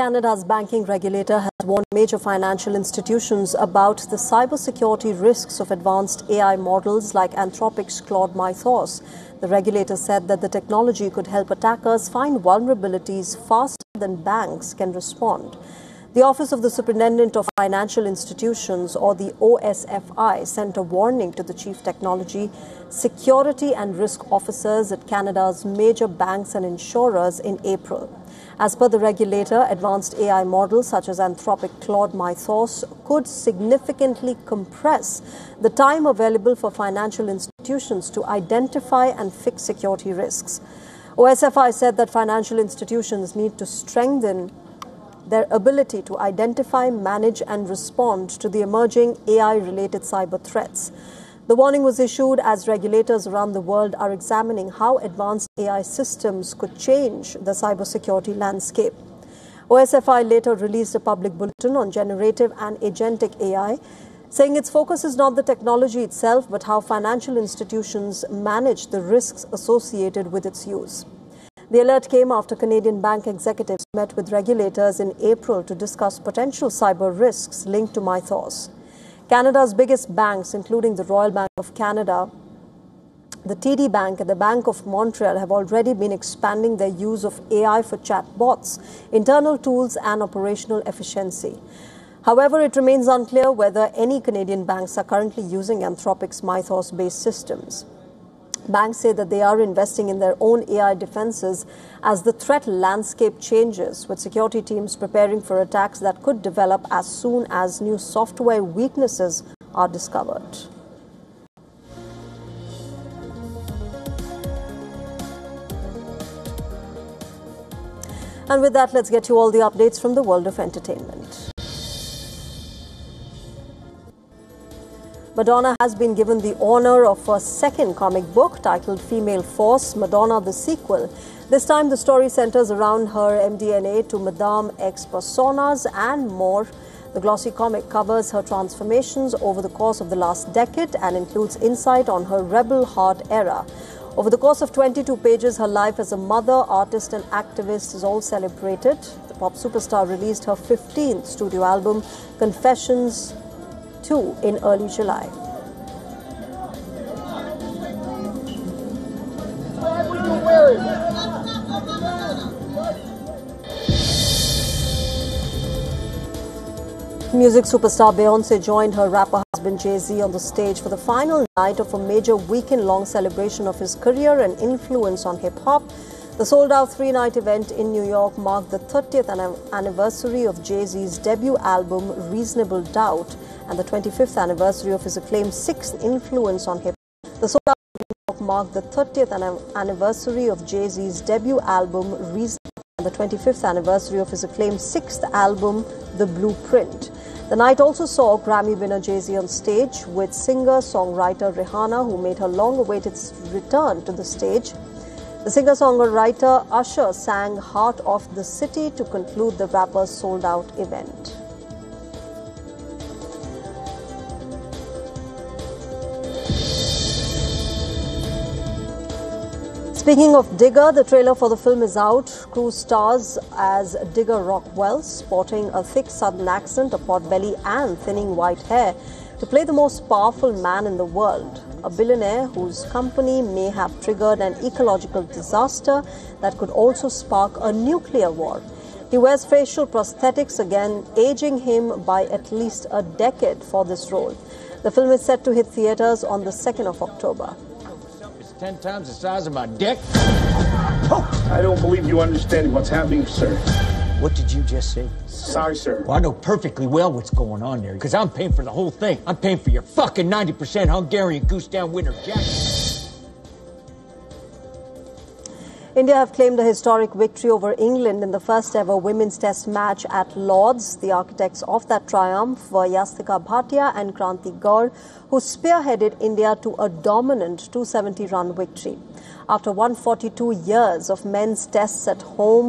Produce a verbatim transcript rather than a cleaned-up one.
Canada's banking regulator has warned major financial institutions about the cybersecurity risks of advanced A I models like Anthropic's Claude Mythos. The regulator said that the technology could help attackers find vulnerabilities faster than banks can respond. The Office of the Superintendent of Financial Institutions, or the O S F I, sent a warning to the Chief Technology, Security and Risk Officers at Canada's major banks and insurers in April. As per the regulator, advanced A I models such as Anthropic Claude Mythos could significantly compress the time available for financial institutions to identify and fix security risks. O S F I said that financial institutions need to strengthen their ability to identify, manage and respond to the emerging A I-related cyber threats. The warning was issued as regulators around the world are examining how advanced A I systems could change the cybersecurity landscape. O S F I later released a public bulletin on generative and agentic A I, saying its focus is not the technology itself, but how financial institutions manage the risks associated with its use. The alert came after Canadian bank executives met with regulators in April to discuss potential cyber risks linked to Mythos. Canada's biggest banks, including the Royal Bank of Canada, the T D Bank and the Bank of Montreal, have already been expanding their use of A I for chatbots, internal tools and operational efficiency. However, it remains unclear whether any Canadian banks are currently using Anthropic's Mythos-based systems. Banks say that they are investing in their own A I defenses as the threat landscape changes, with security teams preparing for attacks that could develop as soon as new software weaknesses are discovered. And with that, let's get you all the updates from the world of entertainment. Madonna has been given the honor of a second comic book titled Female Force, Madonna the Sequel. This time the story centers around her M D N A to Madame X personas and more. The glossy comic covers her transformations over the course of the last decade and includes insight on her rebel heart era. Over the course of twenty-two pages, her life as a mother, artist and activist is all celebrated. The pop superstar released her fifteenth studio album, Confessions two, in early July. Music superstar Beyoncé joined her rapper husband Jay-Z on the stage for the final night of a major weekend-long celebration of his career and influence on hip-hop. The sold-out three-night event in New York marked the thirtieth anniversary of Jay-Z's debut album, Reasonable Doubt, and the twenty-fifth anniversary of his acclaimed sixth influence on hip-hop. The sold-out in New York marked the thirtieth anniversary of Jay-Z's debut album, Reasonable Doubt, and the twenty-fifth anniversary of his acclaimed sixth album, The Blueprint. The night also saw Grammy winner Jay-Z on stage with singer-songwriter Rihanna, who made her long-awaited return to the stage. The singer-songwriter Usher sang Heart of the City to conclude the rapper's sold-out event. Speaking of Digger, the trailer for the film is out. Cruise stars as Digger Rockwell, sporting a thick southern accent, a pot belly and thinning white hair, to play the most powerful man in the world, a billionaire whose company may have triggered an ecological disaster that could also spark a nuclear war. He wears facial prosthetics again, aging him by at least a decade for this role. The film is set to hit theaters on the second of October. It's ten times the size of my dick. I don't believe you understand what's happening, sir. What did you just say? Sorry, sir. Well, I know perfectly well what's going on there, because I'm paying for the whole thing. I'm paying for your fucking ninety percent Hungarian goose down winter jacket. India have claimed a historic victory over England in the first ever women's test match at Lord's. The architects of that triumph were Yastika Bhatia and Kranti Gaur, who spearheaded India to a dominant two hundred seventy run victory. After one hundred forty-two years of men's tests at home,